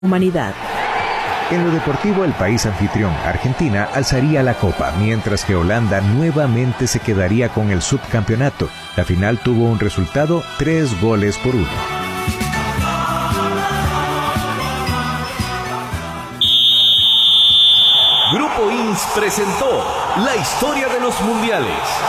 Humanidad. En lo deportivo, el país anfitrión, Argentina, alzaría la copa, mientras que Holanda nuevamente se quedaría con el subcampeonato. La final tuvo un resultado 3-1. Grupo INS presentó la historia de los mundiales.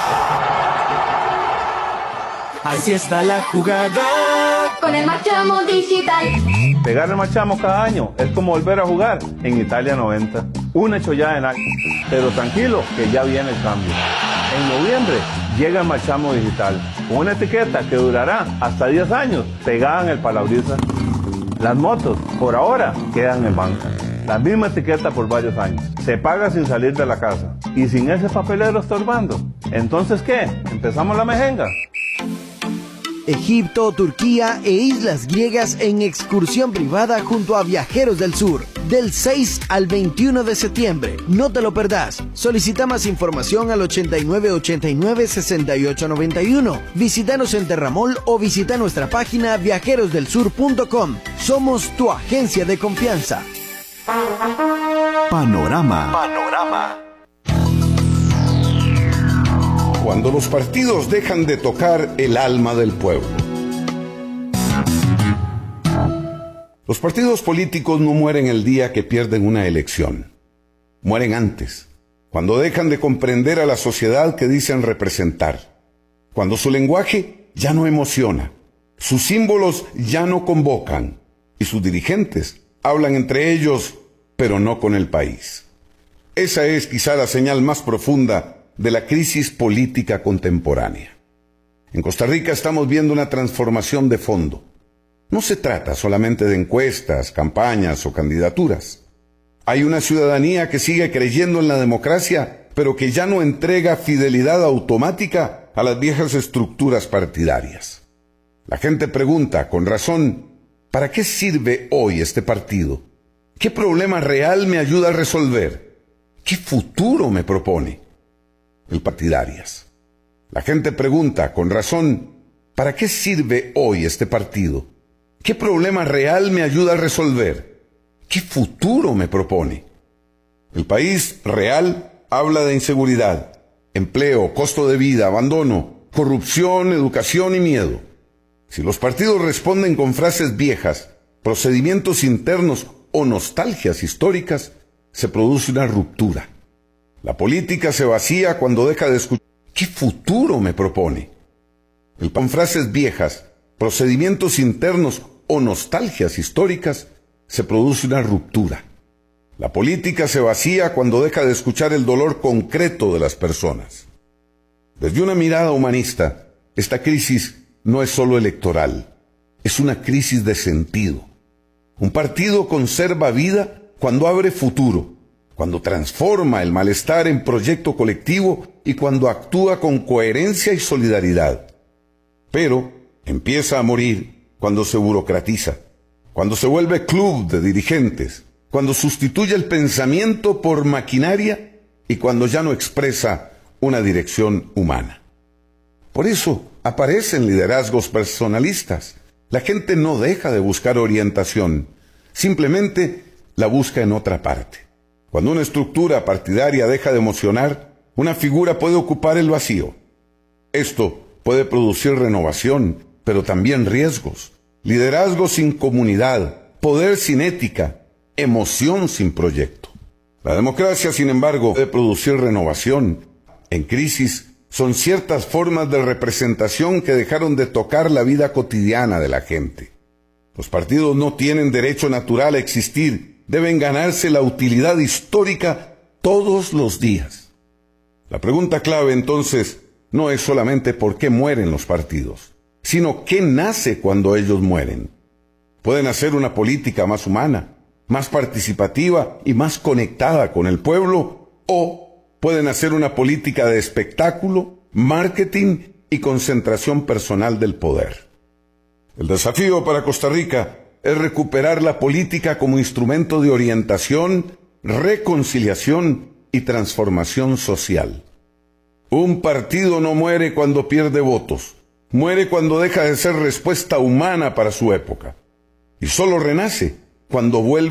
Así está la jugada. Con el Marchamo Digital. Pegar el Marchamo cada año es como volver a jugar en Italia 90. Un hecho ya en año. Pero tranquilo, que ya viene el cambio. En noviembre llega el Marchamo Digital, con una etiqueta que durará hasta 10 años pegada en el parabrisas. Las motos, por ahora, quedan en banca. La misma etiqueta por varios años. Se paga sin salir de la casa. Y sin ese papelero estorbando. Entonces, ¿qué? ¿Empezamos la mejenga? Egipto, Turquía e islas griegas en excursión privada junto a Viajeros del Sur, del 6 al 21 de septiembre. No te lo perdás. Solicita más información al 8989-6891. Visítanos en Terramol o visita nuestra página viajerosdelsur.com. Somos tu agencia de confianza. Panorama. Cuando los partidos dejan de tocar el alma del pueblo. Los partidos políticos no mueren el día que pierden una elección. Mueren antes, cuando dejan de comprender a la sociedad que dicen representar. Cuando su lenguaje ya no emociona, sus símbolos ya no convocan y sus dirigentes hablan entre ellos, pero no con el país. Esa es quizá la señal más profunda de la crisis política contemporánea. En Costa Rica estamos viendo una transformación de fondo. No se trata solamente de encuestas, campañas o candidaturas. Hay una ciudadanía que sigue creyendo en la democracia, pero que ya no entrega fidelidad automática a las viejas estructuras partidarias. La gente pregunta, con razón, ¿para qué sirve hoy este partido? ¿Qué problema real me ayuda a resolver? ¿Qué futuro me propone? El partidarias. La gente pregunta, con razón, ¿para qué sirve hoy este partido? ¿Qué problema real me ayuda a resolver? ¿Qué futuro me propone? El país real habla de inseguridad, empleo, costo de vida, abandono, corrupción, educación y miedo. Si los partidos responden con frases viejas, procedimientos internos o nostalgias históricas, se produce una ruptura. La política se vacía cuando deja de escuchar. ¿Qué futuro me propone? Con frases viejas, procedimientos internos o nostalgias históricas, se produce una ruptura. La política se vacía cuando deja de escuchar el dolor concreto de las personas. Desde una mirada humanista, esta crisis no es solo electoral, es una crisis de sentido. Un partido conserva vida cuando abre futuro, cuando transforma el malestar en proyecto colectivo y cuando actúa con coherencia y solidaridad. Pero empieza a morir cuando se burocratiza, cuando se vuelve club de dirigentes, cuando sustituye el pensamiento por maquinaria y cuando ya no expresa una dirección humana. Por eso aparecen liderazgos personalistas. La gente no deja de buscar orientación, simplemente la busca en otra parte. Cuando una estructura partidaria deja de emocionar, una figura puede ocupar el vacío. Esto puede producir renovación, pero también riesgos. Liderazgo sin comunidad, poder sin ética, emoción sin proyecto. La democracia, sin embargo, puede producir renovación. En crisis son ciertas formas de representación que dejaron de tocar la vida cotidiana de la gente. Los partidos no tienen derecho natural a existir. Deben ganarse la utilidad histórica todos los días. La pregunta clave, entonces, no es solamente por qué mueren los partidos, sino qué nace cuando ellos mueren. Pueden hacer una política más humana, más participativa y más conectada con el pueblo, o pueden hacer una política de espectáculo, marketing y concentración personal del poder. El desafío para Costa Rica es recuperar la política como instrumento de orientación, reconciliación y transformación social. Un partido no muere cuando pierde votos, muere cuando deja de ser respuesta humana para su época. Y solo renace cuando vuelve